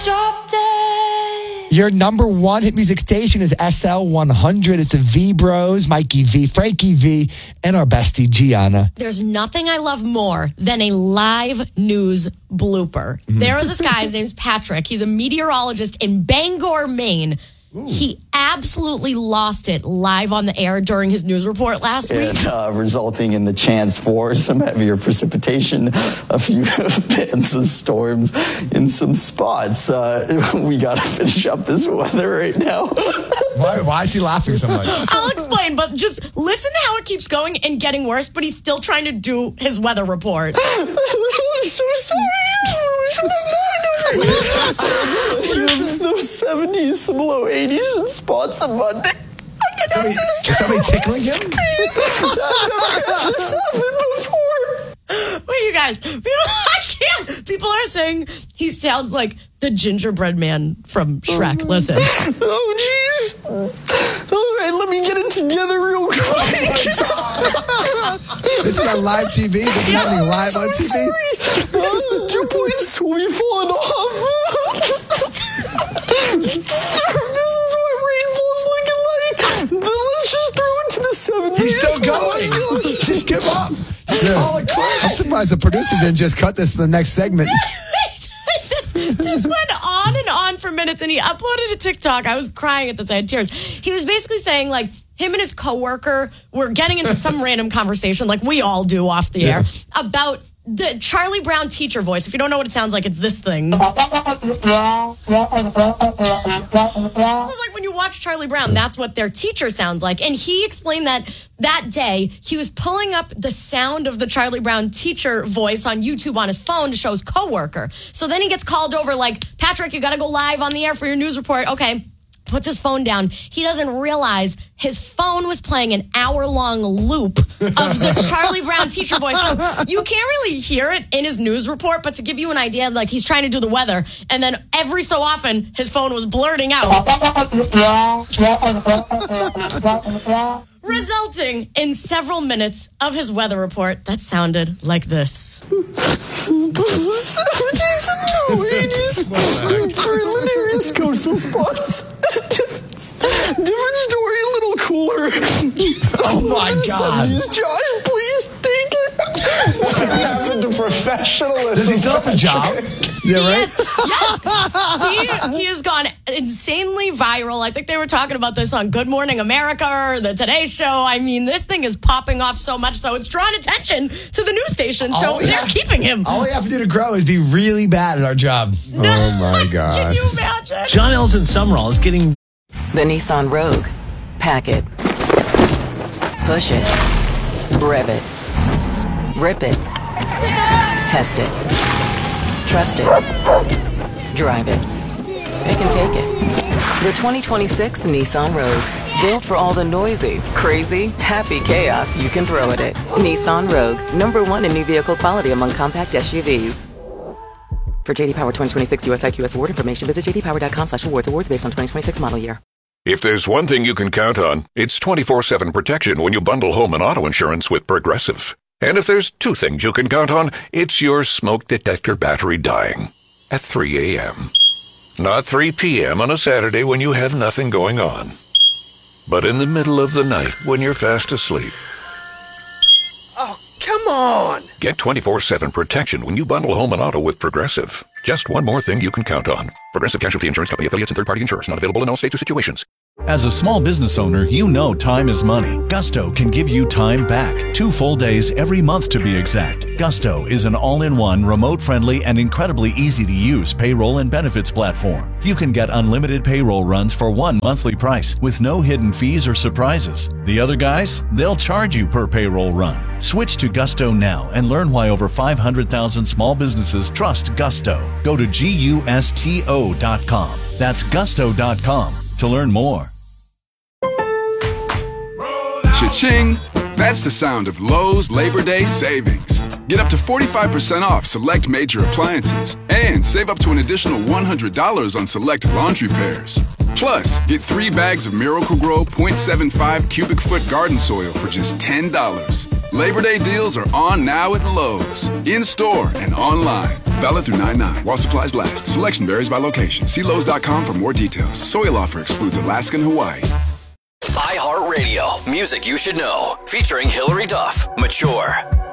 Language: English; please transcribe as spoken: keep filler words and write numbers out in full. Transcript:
drop dead. Your number one hit music station is S L one hundred. It's a V Bros, Mikey V, Frankie V, and our bestie Gianna. There's nothing I love more than a live news blooper. Mm-hmm. There was this guy, his name's Patrick. He's a meteorologist in Bangor, Maine. Ooh. He absolutely lost it live on the air during his news report last and, week. Uh, resulting in the chance for some heavier precipitation, a few bands of storms in some spots. Uh, we got to finish up this weather right now. why, why is he laughing so much? I'll explain, but just listen to how it keeps going and getting worse, but he's still trying to do his weather report. I'm so sorry. Those seventies, some low eighties and spots on Monday. Somebody, somebody tickling him? This happened before. Wait, you guys. People, I can't. People are saying he sounds like the gingerbread man from Shrek. Listen. Oh, jeez. All right, let me get it together real quick. Oh, this is on live T V. This is yeah, happening live so on T V. Sorry. Uh, two points will be falling off. This is what rainfall's looking like. Let's just throw it to the seventies. He's still going. Just give up. Just call it quits. I'm surprised the producer didn't just cut this to the next segment. this, this went on and on for minutes, and he uploaded a TikTok. I was crying at this. I had tears. He was basically saying, like, him and his coworker were getting into some random conversation, like we all do off the air, yeah. about the Charlie Brown teacher voice. If you don't know what it sounds like, it's this thing. This is like when you watch Charlie Brown, that's what their teacher sounds like. And he explained that that day he was pulling up the sound of the Charlie Brown teacher voice on YouTube on his phone to show his coworker. So then he gets called over like, Patrick, you got to go live on the air for your news report. Okay. Puts his phone down. He doesn't realize his phone was playing an hour-long loop of the Charlie Brown teacher voice. So you can't really hear it in his news report, but to give you an idea, like he's trying to do the weather, and then every so often, his phone was blurting out. Resulting in several minutes of his weather report that sounded like this. Hilarious coastal spots. Different story, a little cooler. Oh my God. Josh, please take it. What happened to professionalism? Does he still have a job? Yeah, right? Yes. yes. He, he has gone insanely viral. I think they were talking about this on Good Morning America or the Today Show. I mean, this thing is popping off so much, so it's drawn attention to the news station. So all they're have, keeping him. All we have to do to grow is be really bad at our job. Oh, my God. Can you imagine? John Elson Summerall is getting... The Nissan Rogue. Pack it. Push it. Rev it. Rip it. Test it. Trust it. Drive it. Pick and take it. The twenty twenty-six Nissan Rogue. Built for all the noisy, crazy, happy chaos you can throw at it. Nissan Rogue. Number one in new vehicle quality among compact S U Vs. For J D Power twenty twenty-six U S I Q S award information, visit j d power dot com slash awards. Awards based on twenty twenty-six model year. If there's one thing you can count on, it's twenty-four seven protection when you bundle home and auto insurance with Progressive. And if there's two things you can count on, it's your smoke detector battery dying at three a.m. Not three p.m. on a Saturday when you have nothing going on, but in the middle of the night when you're fast asleep. Oh, come on! Get twenty-four seven protection when you bundle home and auto with Progressive. Just one more thing you can count on. Progressive Casualty Insurance Company affiliates and third-party insurers. Not available in all states or situations. As a small business owner, you know time is money. Gusto can give you time back. Two full days every month to be exact. Gusto is an all-in-one, remote-friendly, and incredibly easy-to-use payroll and benefits platform. You can get unlimited payroll runs for one monthly price with no hidden fees or surprises. The other guys, they'll charge you per payroll run. Switch to Gusto now and learn why over five hundred thousand small businesses trust Gusto. Go to gusto dot com. That's gusto dot com to learn more. Cha-ching! That's the sound of Lowe's Labor Day savings. Get up to forty-five percent off select major appliances and save up to an additional one hundred dollars on select laundry pairs. Plus, get three bags of Miracle-Gro point seven five cubic foot garden soil for just ten dollars. Labor Day deals are on now at Lowe's. In-store and online. Valid through nine nine while supplies last. Selection varies by location. See Lowe's dot com for more details. Soil offer excludes Alaska and Hawaii. iHeartRadio. Music you should know. Featuring Hillary Duff. Mature.